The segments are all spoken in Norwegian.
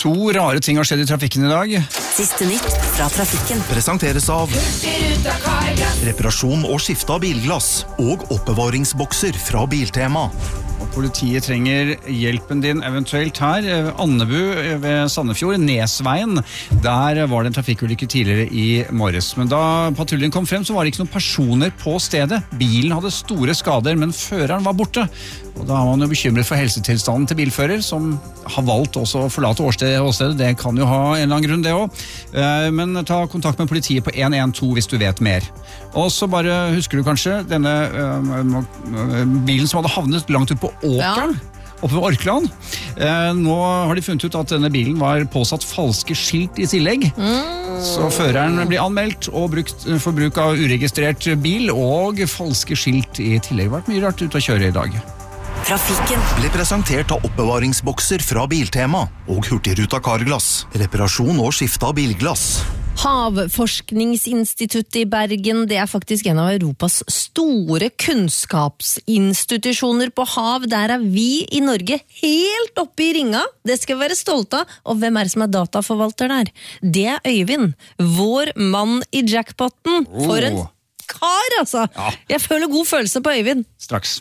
To rare ting har skjedd I trafikken I dag. Siste nytt fra trafikken. Presenteres av reparasjon og skifte av bilglass og oppbevaringsbokser fra Biltema. Og politiet trenger hjelpen din eventuelt her. Andebu ved Sandefjord, Nesveien, der var det en trafikkulykke tidligere I morges. Men da patruljen kom frem, så var det ikke noen personer på stedet. Bilen hadde store skader, men føreren var borte. Og da er man jo bekymret for helsetilstanden til bilfører, som har valgt også å forlate åstedet. Det kan jo ha en eller annen grunn, det også. Men ta kontakt med politiet på 112 hvis du vet mer. Og så bare husker du kanskje denne bilen som hadde havnet langt ut på åkeren, oppe ved Orkland. Nå har de funnet ut at denne bilen var påsatt falske skilt I tillegg. Så føreren blir anmeldt og brukt for bruk av uregistrert bil og falske skilt I tillegg. Det har vært mye rart ut å kjøre I dag. Trafikken Ble presentert av oppbevaringsbokser fra Biltema og Hurtigruta Carglass. Reparasjon og skifte av bilglass. Havforskningsinstituttet I Bergen, det faktisk en av Europas store kunnskapsinstitusjoner på hav. Der vi I Norge helt oppe I ringa. Det skal vi være stolte av. Og hvem det som dataforvalter der? Det Øyvind, vår mann I jackpotten. For en kar, altså! Ja. Jeg føler god følelse på Øyvind. Straks.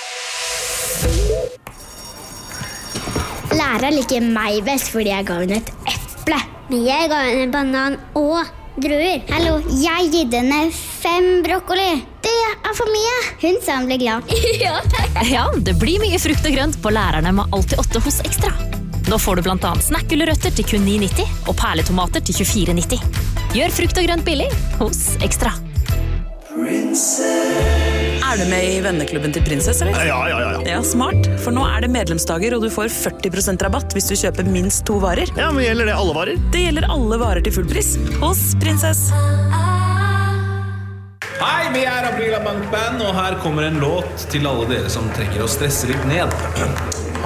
Lærer liker meg best fordi jeg ga henne et eple. Men jeg ga henne banan og druer. Hallo, jeg gitt henne 5 brokkoli. Det for mye. Hun sa hun ble glad. Ja, det blir mye frukt og grønt på lærerne med alltid 8 hos Ekstra. Nå får du blant annet snackgulrøtter til kun 9,90 og perletomater til 24,90. Gjør frukt og grønt billig hos Ekstra. Du med I venneklubben til Princess, eller? Ja. Ja, smart. For nå det medlemsdager, og du får 40% rabatt hvis du kjøper minst 2 varer. Ja, men gjelder det alle varer? Det gjelder alle varer til full pris hos Princess. Hei, vi Aprila Bank Band, og her kommer en låt til alle dere som trenger å stresse litt ned.